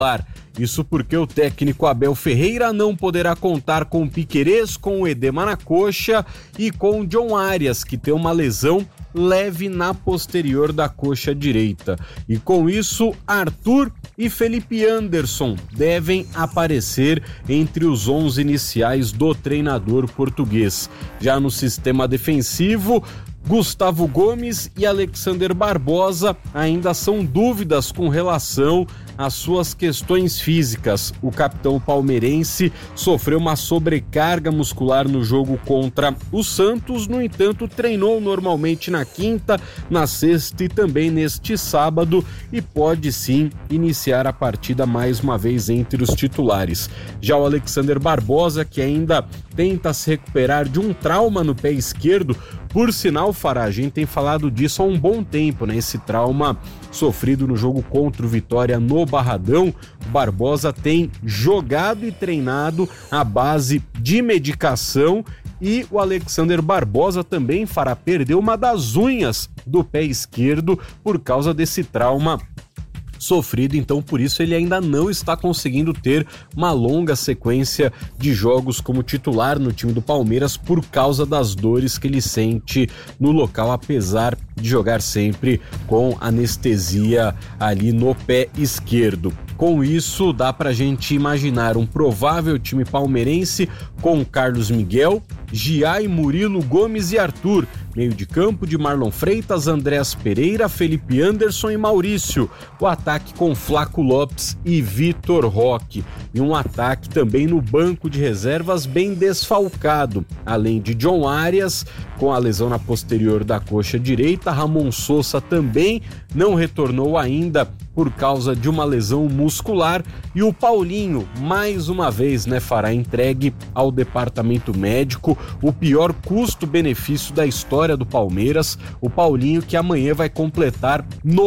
Isso porque o técnico Abel Ferreira não poderá contar com o Piquerez, com o edema na coxa e com o John Arias, que tem uma lesão leve na posterior da coxa direita. E com isso, Arthur e Felipe Anderson devem aparecer entre os 11 iniciais do treinador português. Já no sistema defensivo, Gustavo Gomes e Alexander Barbosa ainda são dúvidas com relação às suas questões físicas. O capitão palmeirense sofreu uma sobrecarga muscular no jogo contra o Santos, no entanto, treinou normalmente na quinta, na sexta e também neste sábado e pode sim iniciar a partida mais uma vez entre os titulares. Já o Alexander Barbosa, que ainda tenta se recuperar de um trauma no pé esquerdo, por sinal, Fará, a gente tem falado disso há um bom tempo, né? Esse trauma sofrido no jogo contra o Vitória no Barradão, o Barbosa tem jogado e treinado à base de medicação e o Alexander Barbosa também, Fará, perdeu uma das unhas do pé esquerdo por causa desse trauma sofrido, então por isso ele ainda não está conseguindo ter uma longa sequência de jogos como titular no time do Palmeiras por causa das dores que ele sente no local, apesar de jogar sempre com anestesia ali no pé esquerdo. Com isso, dá pra gente imaginar um provável time palmeirense com Carlos Miguel, Giai, Murilo, Gomes e Arthur. Meio de campo de Marlon Freitas, Andrés Pereira, Felipe Anderson e Maurício. O ataque com Flaco Lopes e Vitor Roque. E um ataque também no banco de reservas bem desfalcado. Além de John Arias, com a lesão na posterior da coxa direita, Ramon Sousa também não retornou ainda por causa de uma lesão muscular, e o Paulinho, mais uma vez, fará entregue ao departamento médico, o pior custo-benefício da história do Palmeiras. O Paulinho, que amanhã vai completar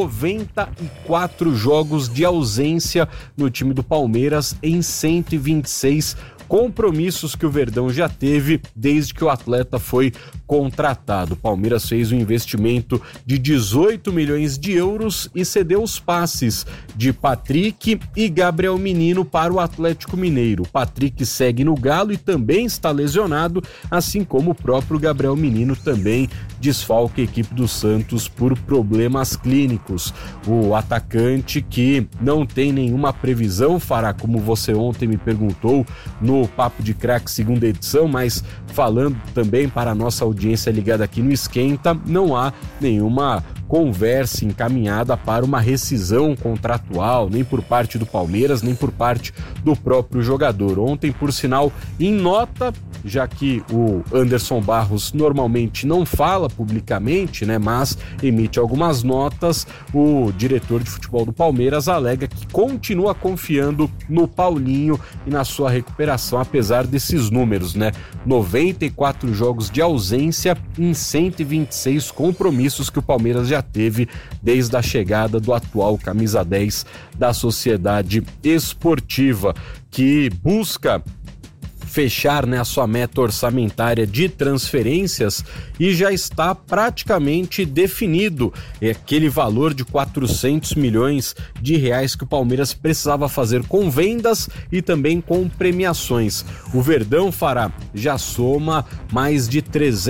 94 jogos de ausência no time do Palmeiras em 126 compromissos que o Verdão já teve desde que o atleta foi contratado. O Palmeiras fez um investimento de 18 milhões de euros e cedeu os passes de Patrick e Gabriel Menino para o Atlético Mineiro. O Patrick segue no Galo e também está lesionado, assim como o próprio Gabriel Menino também desfalca a equipe do Santos por problemas clínicos. O atacante, que não tem nenhuma previsão, fará, como você ontem me perguntou no Papo de Craque segunda edição, mas falando também para a nossa audiência ligada aqui no Esquenta, não há nenhuma conversa encaminhada para uma rescisão contratual, nem por parte do Palmeiras, nem por parte do próprio jogador. Ontem, por sinal, em nota, já que o Anderson Barros normalmente não fala publicamente, mas emite algumas notas, o diretor de futebol do Palmeiras alega que continua confiando no Paulinho e na sua recuperação, apesar desses números, 94 jogos de ausência em 126 compromissos que o Palmeiras já teve desde a chegada do atual camisa 10 da Sociedade Esportiva, que busca fechar a sua meta orçamentária de transferências e já está praticamente definido aquele valor de 400 milhões de reais que o Palmeiras precisava fazer com vendas e também com premiações. O Verdão, Fará, já soma mais de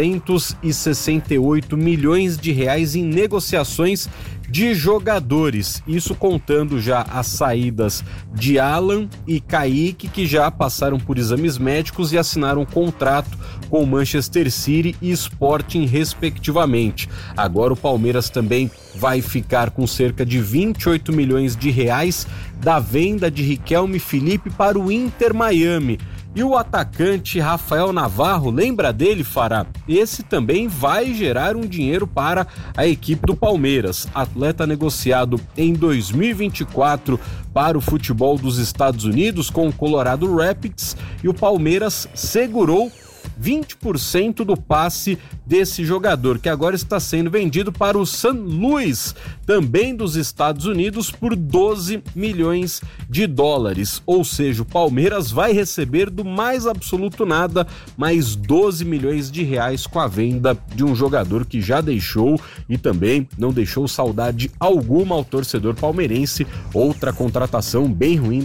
368 milhões de reais em negociações de jogadores, isso contando já as saídas de Alan e Kaique, que já passaram por exames médicos e assinaram um contrato com o Manchester City e Sporting respectivamente. Agora o Palmeiras também vai ficar com cerca de 28 milhões de reais da venda de Riquelme Felipe para o Inter Miami. E o atacante Rafael Navarro, lembra dele, Fará? Esse também vai gerar um dinheiro para a equipe do Palmeiras. Atleta negociado em 2024 para o futebol dos Estados Unidos com o Colorado Rapids, e o Palmeiras segurou 20% do passe desse jogador, que agora está sendo vendido para o St. Louis, também dos Estados Unidos, por 12 milhões de dólares. Ou seja, o Palmeiras vai receber do mais absoluto nada mais 12 milhões de reais com a venda de um jogador que já deixou e também não deixou saudade alguma ao torcedor palmeirense. Outra contratação bem ruim